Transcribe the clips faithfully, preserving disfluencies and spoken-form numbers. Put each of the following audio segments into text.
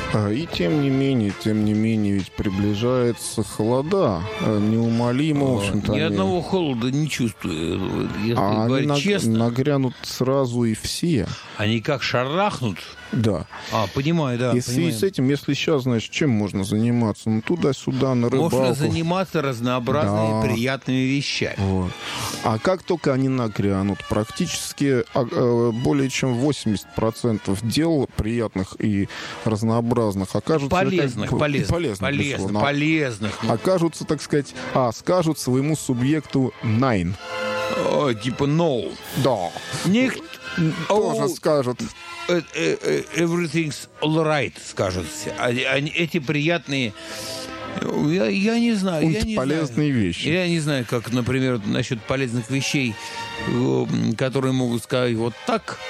И тем не менее, тем не менее, ведь приближается холода. Неумолимо, в общем-то. Ни они... одного холода не чувствую. Если а говорить они честно. Нагрянут сразу и все. Они как шарахнут. Да. А, понимаю, да. И в связи с этим, если сейчас, значит, чем можно заниматься? Ну, туда-сюда, на рыбалку. Можно заниматься разнообразными да. приятными вещами. Вот. А как только они нагрянут, практически более чем восемьдесят процентов дел приятных и разнообразных окажутся... Полезных, как, полезных, полезных, полезных, но, полезных. Ну. Окажутся, так сказать, а, скажут своему субъекту nine. О, типа no. Да. Никто... Тоже oh. скажут... Everything's all right, скажут все. Они, эти приятные... Я, я не знаю. Я не полезные знаю. вещи. Я не знаю, как, например, насчет полезных вещей, которые могут сказать вот так.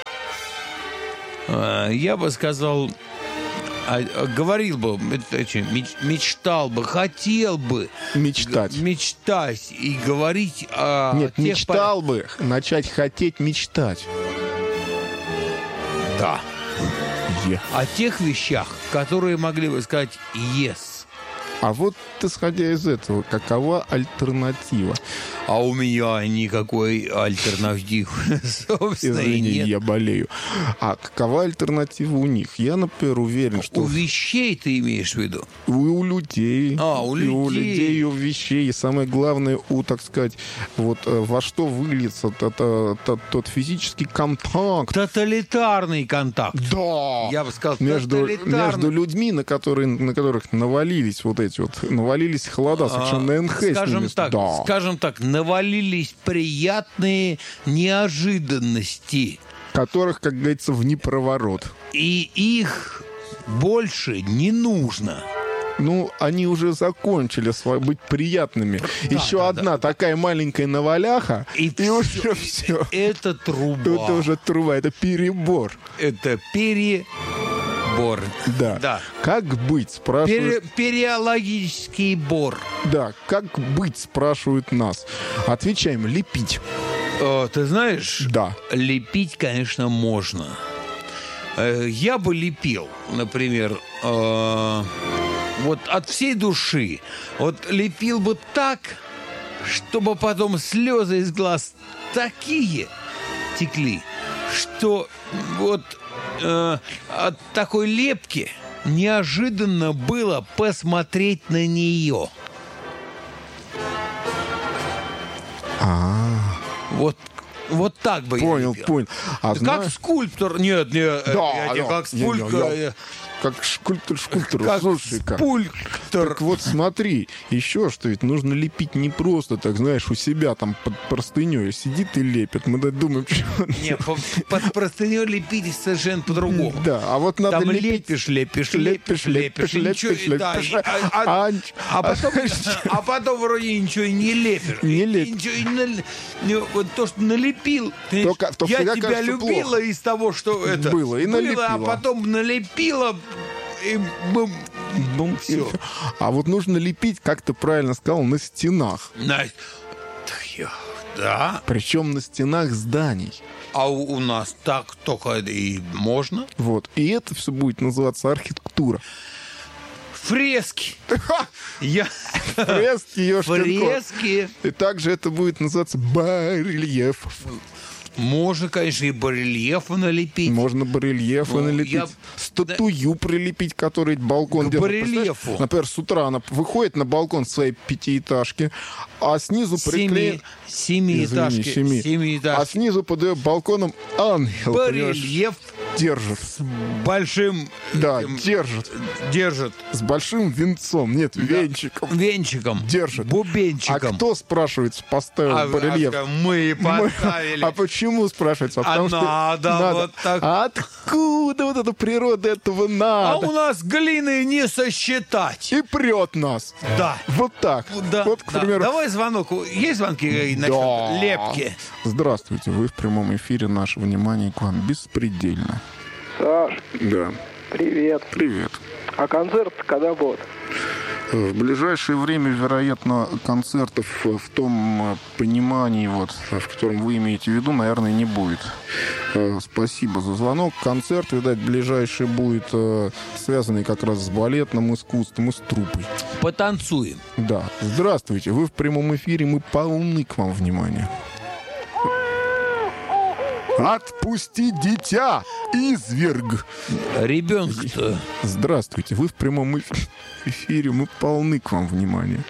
Я бы сказал... Говорил бы, мечтал бы, хотел бы мечтать, мечтать и говорить о Нет, тех мечтал пол... бы начать хотеть мечтать. Да. Yeah. О тех вещах, которые могли бы сказать yes. А вот, исходя из этого, какова альтернатива? А у меня никакой альтернативы, собственно, Извини, нет. я болею. А какова альтернатива у них? Я, например, уверен, что... У вещей ты имеешь в виду? И у людей. А, у людей. И у людей, и у вещей. И самое главное, у, так сказать, вот во что выльется тот, тот, тот физический контакт. Тоталитарный контакт. Да. Я бы сказал, между, тоталитарный. между людьми, на, которые, на которых навалились вот эти вот, навалились холода совершенно эн ха. Скажем так, да. скажем так, навалились приятные неожиданности. Которых, как говорится, в непроворот. И их больше не нужно. Ну, они уже закончили свой, быть приятными. Да, Еще да, одна да. такая маленькая наваляха, и, и все, уже все. Это труба. Это уже труба, это перебор. Это перебор. Да. да. Как быть, спрашивают... Пере, периологический бор. Да, как быть, спрашивают нас. Отвечаем, лепить. О, ты знаешь? Да. Лепить, конечно, можно. Я бы лепил, например... Э- Вот от всей души. Вот лепил бы так, чтобы потом слезы из глаз такие текли, что вот э, от такой лепки неожиданно было посмотреть на нее. А-а-а. Вот Вот так бы понял, я лепил. Понял, понял. Как знаешь... скульптор. Нет, нет, да, я, да, как скульптор. Как скульптор, скульптор, как слушай-ка. Скульптор. Так вот смотри, еще что, ведь нужно лепить не просто, так знаешь, у себя там под простыней сидит и лепит. Мы думаем, что... Не, под простыней лепить совершенно по-другому. Да, а вот надо там лепить... лепишь, лепишь, лепишь, лепишь, лепишь, лепишь. А потом вроде ничего и не лепишь. Не лепишь. Вот то, что налепил, я тебя любила из того, что это было, и налепила. А потом налепила... И бум, бум, все. А вот нужно лепить, как ты правильно сказал, на стенах. На... Да. Причем на стенах зданий. А у, у нас так только и можно. Вот. И это все будет называться архитектура. Фрески. Я... Фрески, ёшкин Фрески. И также это будет называться барельеф. Можно, конечно, и барельефы налепить. Можно барельефы ну, налепить. Я... Статую да... прилепить, который балкон держит. Барельефу. Например, с утра она выходит на балкон своей пятиэтажки, а снизу приклеит... Семиэтажки. Семи. Семиэтажки. А снизу под ее балконом ангел. Барельеф. Держит. С большим... Да, держит. Держит. С большим венцом. Нет, да. венчиком. Венчиком. Держит. Бубенчиком. А кто, спрашивается, поставил а, барельеф? А, мы поставили. Мы... А почему, спрашивается? А, а потому надо, что надо вот так. А откуда вот эта природа этого надо? А у нас глины не сосчитать. И прет нас. Да. Вот так. Да. Вот, к да. примеру... Давай звонок. Есть звонки насчет да. лепки? Здравствуйте. Вы в прямом эфире. Наше внимание к вам беспредельно. Саш. Да. Привет. Привет. А концерт когда будет? В ближайшее время, вероятно, концертов в том понимании, вот, в котором вы имеете в виду, наверное, не будет. Спасибо за звонок. Концерт, видать, ближайший будет связанный как раз с балетным искусством и с труппой. Потанцуем. Да. Здравствуйте. Вы в прямом эфире. Мы полны к вам внимания. Отпусти дитя, изверг. Ребенок-то. Здравствуйте. Вы в прямом эфире. Мы полны к вам внимания.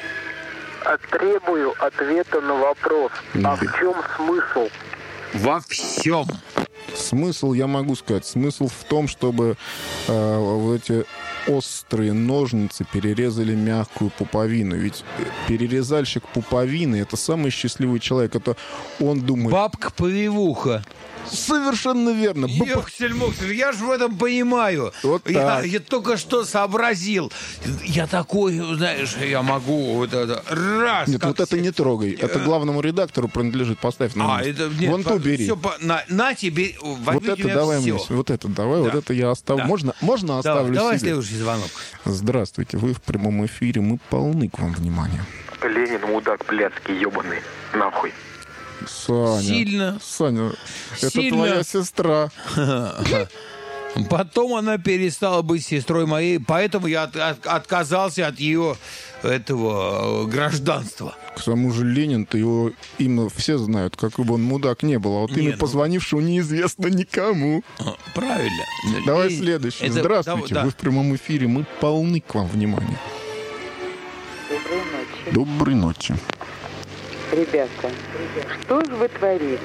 Требую ответа на вопрос. Да. А в чем смысл? Во всем. Смысл, я могу сказать, смысл в том, чтобы э, вот эти острые ножницы перерезали мягкую пуповину. Ведь перерезальщик пуповины — это самый счастливый человек. Это он думает... Бабка-повивуха. Совершенно верно. Ёксель-моксель, я же в этом понимаю. Вот я, так. я только что сообразил. Я такой, знаешь, я могу вот это раз. Нет, вот это не трогай. Это главному редактору принадлежит. Поставь на А, место. это, нет, Вон ту бери. Все по, на, на тебе, Вот это давай мне. Вот это давай. Да. Вот это я оставлю. Да. Можно, можно Давай, оставлю давай себе? следующий звонок. Здравствуйте. Вы в прямом эфире. Мы полны к вам внимания. Ленин мудак блядский ебаный. Нахуй. Саня. Сильно. Саня, это Сильно. твоя сестра. Потом она перестала быть сестрой моей, поэтому я от- от- отказался от ее этого э, гражданства. К тому же Ленин-то его имя все знают, как бы он мудак не был. А вот Не, имя ну- позвонившего неизвестно никому. А, Правильно. Давай И следующий. это- Здравствуйте. да, Вы в прямом эфире. Мы полны к вам внимания. Доброй ночи. Доброй ночи. Ребята, что же вы творите?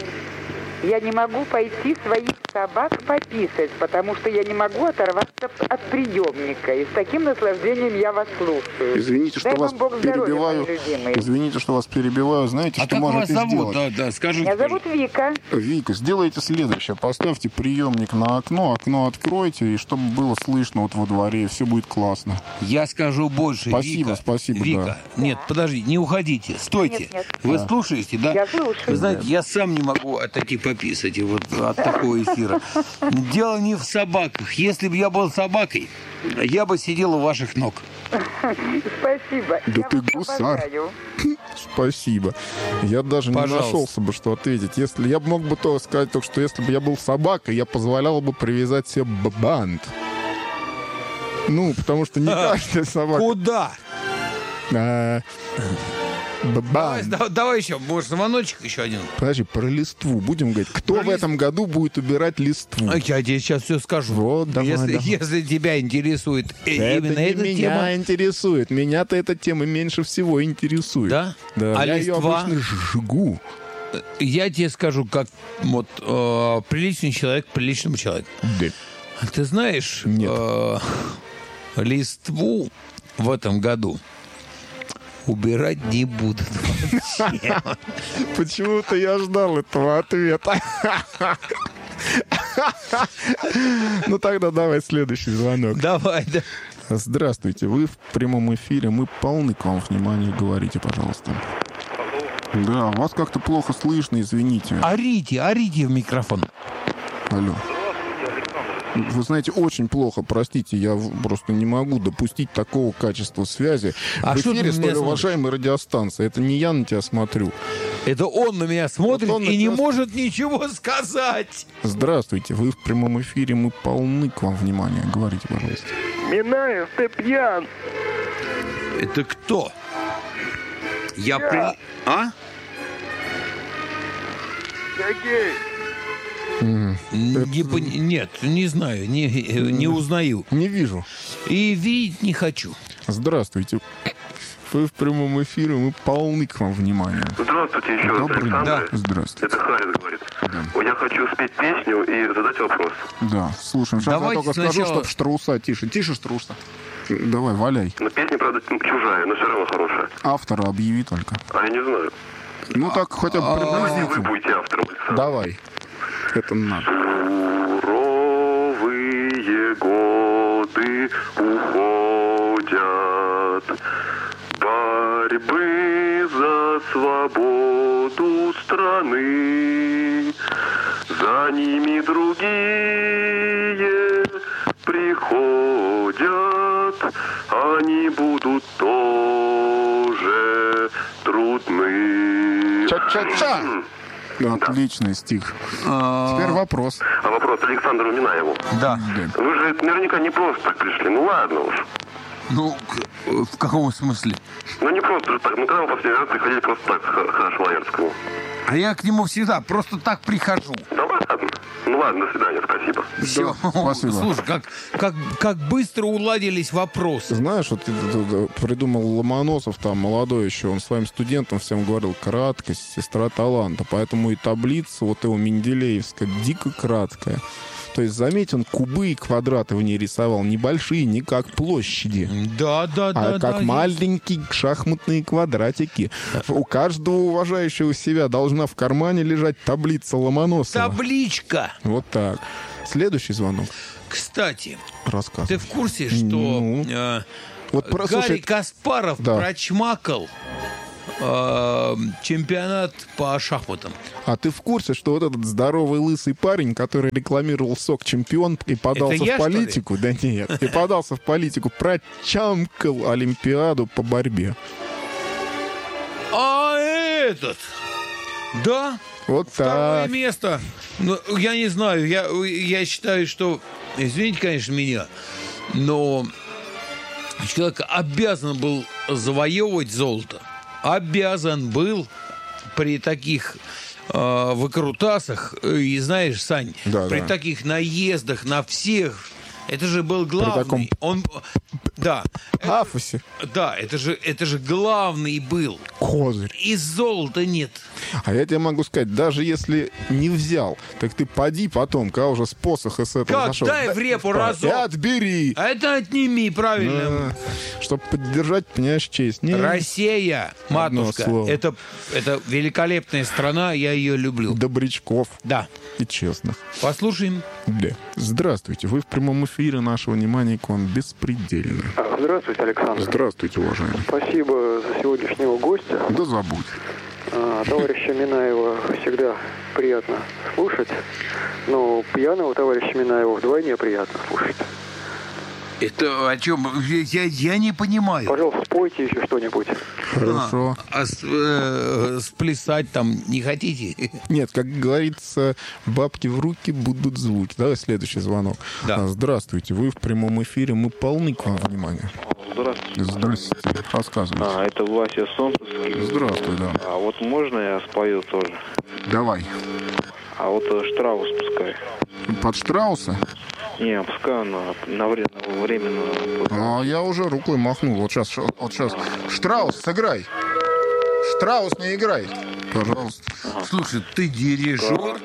Я не могу пойти своих собак пописать, потому что я не могу оторваться от приемника. И с таким наслаждением я вас слушаю. Извините, что Дай вас вам Бог здоровья, перебиваю. мои любимые. Извините, что вас перебиваю. Знаете, А что как вас можете зовут? сделать? Да, да, скажите. Меня зовут Вика. Вика, сделайте следующее. Поставьте приемник на окно, окно откройте, и чтобы было слышно вот во дворе, и все будет классно. Я скажу больше. Спасибо, Вика. спасибо, Вика, нет, подожди, не уходите, стойте. Нет, нет. Вы слушаете, да? Я слушаю. Вы знаете, я сам не могу отойти пописать вот от такого эфира. Дело не в собаках. Если бы я был собакой, я бы сидел у ваших ног. Спасибо. Да я ты вас гусар. обожаю. Спасибо. Я даже Пожалуйста. не нашелся бы, что ответить. Если я мог бы то сказать, только что если бы я был собакой, я позволял бы привязать себе б- бант. Ну, потому что не каждая собака... Куда? А, б- Давай, бант. да- давай еще, может, звоночек еще один. Подожди, про листву будем говорить. Кто Про в лист- этом году будет убирать листву? А я тебе сейчас все скажу. Вот, давай, если, давай. если тебя интересует э, Это именно не эта меня тема. интересует. Меня-то эта тема меньше всего интересует. Да? Да, А я ее листва? обычно жгу. Я тебе скажу, как вот э, приличный человек приличному человеку. Да. Ты знаешь, Нет. э, листву в этом году убирать не будут вообще. Почему-то я ждал этого ответа. Ну тогда давай следующий звонок. Давай, да. Здравствуйте, вы в прямом эфире. Мы полны к вам внимания. Говорите, пожалуйста. Да, вас как-то плохо слышно, извините. Орите, орите в микрофон. Алло. Вы знаете, очень плохо, простите, я в- просто не могу допустить такого качества связи. А в что ты эфире на столь меня смотришь? уважаемой радиостанции. Это не я на тебя смотрю. Это он на меня смотрит Вот он на и не тебя с- может ничего сказать. Здравствуйте, вы в прямом эфире. Мы полны к вам внимания. Говорите, пожалуйста. Минаев, ты пьян. Это кто? Я Я. при... А? Я гей. Не пон- Нет, не знаю, не, э, не узнаю. Не вижу. И видеть не хочу. Здравствуйте. Вы в прямом эфире. Мы полны к вам внимания. Здравствуйте еще раз, Добрый день. Александр. Здравствуйте. Это Харис говорит. Я хочу спеть песню и задать вопрос. Да, слушаем. Сейчас Давайте я только скажу, сначала- чтоб штруса тише. Тише, штруса. Давай, валяй. Но песня, правда, чужая, но все равно хорошая. Автора объяви только. А я не знаю. Ну так хотя бы Давайте вы приблизительно. будете автором, Александр. Давай. Это надо. Суровые годы уходят, борьбы за свободу страны, за ними другие приходят, а они будут тоже трудны. Ча-ча-ча! Отличный стих. Теперь вопрос. А вопрос Александру Минаеву. Да. Вы же наверняка не просто так пришли. Ну ладно уж. Ну, в каком смысле? Ну не просто же так. Ну когда вы последний раз приходили просто так к Хашу Лаерскому? А я к нему всегда просто так прихожу. Да ладно. Ну ладно, до свидания, спасибо. Все. Спасибо. Слушай, как, как, как быстро уладились вопросы. Знаешь, вот это придумал Ломоносов, там, молодой еще, он своим студентам всем говорил: краткость, сестра таланта. Поэтому и таблица вот его менделеевская дико краткая. То есть, заметь, он кубы и квадраты в ней рисовал. Небольшие, не как площади, Да, да, да. а как да, маленькие шахматные квадратики. У каждого уважающего себя должна в кармане лежать таблица Ломоносова. Табличка. Вот так. Следующий звонок. Кстати, Рассказ. ты в курсе, что Ну. э, Вот про- Гарри слушай, Каспаров да. прочмакал э, чемпионат по шахматам? А ты в курсе, что вот этот здоровый лысый парень, который рекламировал сок «Чемпион» и подался Это я, в политику, да нет, и подался в политику, прочамкал Олимпиаду по борьбе. А этот? Да? Вот Второе так. место. Ну, я не знаю, я, я считаю, что... Извините, конечно, меня, но человек обязан был завоевывать золото. Обязан был при таких э, выкрутасах. И знаешь, Сань, Да, при да. таких наездах на всех... Это же был главный. таком- Он, да, Афосе. да, это же, это же главный был. Козырь. И золота нет. А я тебе могу сказать, даже если не взял, так ты поди потом, когда уже с посоха с этого Как? зашел. Дай в репу разок. И отбери. А это отними, правильно. Чтобы поддержать, понимаешь, честь. Не, Россия, матушка, слово. это, это великолепная страна, я ее люблю. добрячков Да. и честных. Послушаем. Да. Здравствуйте. Вы в прямом эфире. Наше внимание к вам беспредельно. Здравствуйте, Александр. Здравствуйте, уважаемый. Спасибо за сегодняшнего гостя. Да забудь. А, товарища Минаева всегда приятно слушать, но пьяного товарища Минаева вдвойне приятно слушать. Это о чем? Я, я не понимаю. Пожалуйста, спойте еще что-нибудь. Хорошо. А, а с- э, сплясать там не хотите? Нет, как говорится, бабки в руки будут звуки. Давай следующий звонок. Да. А, Здравствуйте. Вы в прямом эфире. Мы полны к вам внимания. Здравствуйте. Здравствуйте. Рассказывайте. А, это Вася Солнцевский. Здравствуй, да. А вот можно я спою тоже? Давай. А вот э, Штраус пускай. Под Штрауса? Не, пускай на, на время, временно. А я уже рукой махнул. Вот сейчас, вот сейчас. Штраус, сыграй. Штраус, не играй. Пожалуйста. Слушай, ты дирижер?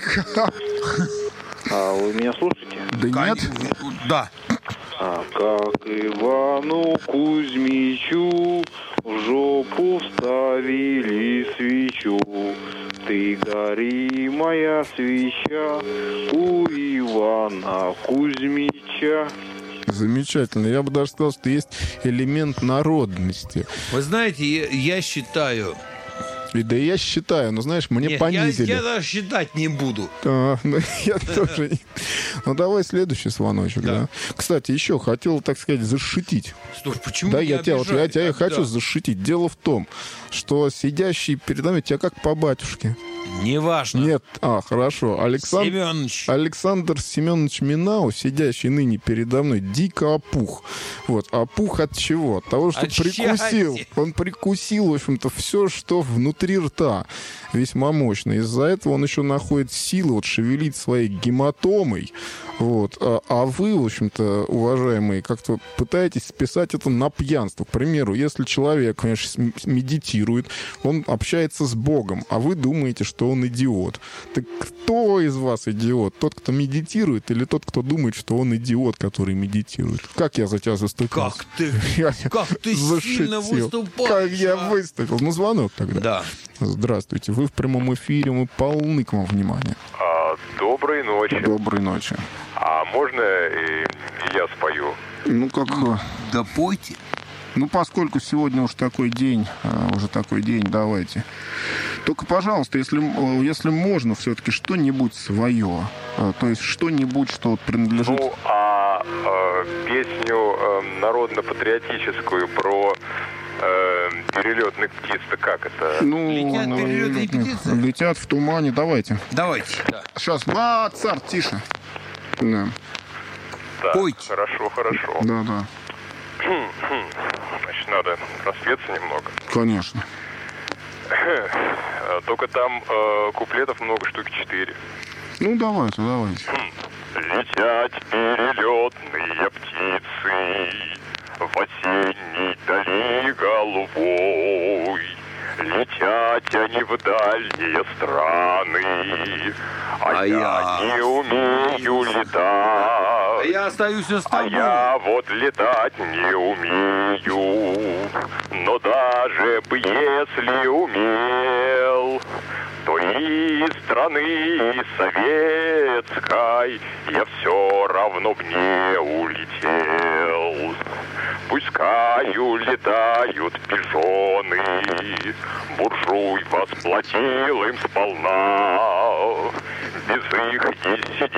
А вы меня слушаете? Да нет. Да. А как Ивану Кузьмичу в жопу вставили свечу. Ты гори, моя свеча, у Ивана Кузьмича. Замечательно. Я бы даже сказал, что есть элемент народности. Вы знаете, я, я считаю... И да и я считаю, но знаешь, мне Нет, я, понизили. я даже считать не буду. А, ну, я тоже. не- Ну, давай следующий звоночек, да. Да. Кстати, еще хотел, так сказать, зашитить. Слушай, почему Да, меня я тебя, вот, я обижают? тебя и хочу Да. зашитить. Дело в том, что сидящий передо мной тебя как по батюшке. Неважно. Нет, а, хорошо. Александр, Семенович. Александр Семенович Минау, сидящий ныне передо мной, дико опух. Вот, опух от чего? От того, что От прикусил. счастья. Он прикусил, в общем-то, все, что внутри рта. Весьма мощно. Из-за этого он еще находит силы вот шевелить своей гематомой. Вот. А, а вы, в общем-то, уважаемые, как-то пытаетесь списать это на пьянство. К примеру, если человек, конечно, см- медитирует, он общается с Богом, а вы думаете, что он идиот. Так кто из вас идиот? Тот, кто медитирует, или тот, кто думает, что он идиот, который медитирует? Как я за тебя заступил? Как ты, Я как ты сильно зашитил. выступаешь. Как я а? выступил. Ну, звонок тогда. Да. Здравствуйте. Вы в прямом эфире. Мы полны к вам внимания. А, доброй ночи. Доброй ночи. А можно и, и я спою? Ну, как... э, Да пойте. Ну, поскольку сегодня уж такой день, э, уже такой день, давайте. Только, пожалуйста, если, э, если можно, все-таки что-нибудь свое. Э, То есть что-нибудь, что вот принадлежит... Ну, а А э, песню э, народно-патриотическую про э, перелетных птиц-то как это? Ну, Летят ну, перелетные летят, птицы? Летят в тумане, давайте. Давайте. Да. Сейчас, Моцарт, тише. Да, Так, Пойте. хорошо, хорошо. да, да, Значит, надо проспеться немного. конечно. Только там э, куплетов много, штуки четыре. Ну, давайте, давайте. Летят перелетные птицы в осенней дали голубой. Летят они в дальние страны, а, А я, я- не умею летать. Я остаюсь с А тобой. я вот летать не умею, но даже бы если умел, то из страны советской я все равно б не улетел. Пускаю летают пижоны, буржуй восплатил им сполна, без их и сидеть